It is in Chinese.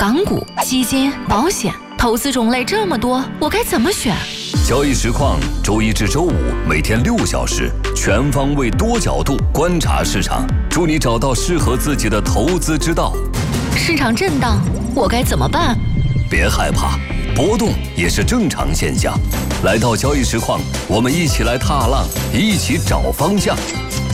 港股、基金、保险，投资种类这么多，我该怎么选？ 交易实况，周一至周五每天6小时，全方位多角度观察市场，助你找到适合自己的投资之道。 市场震荡，我该怎么办？ 别害怕，波动也是正常现象。来到交易实况，我们一起来踏浪，一起找方向。